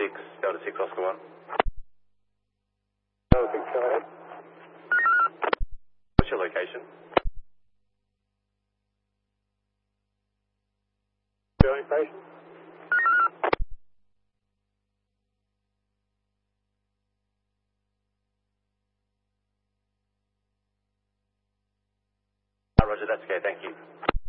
Delta 6 Oscar 1. Delta 6, go ahead. What's your location? Filling station. Roger, that's okay, thank you.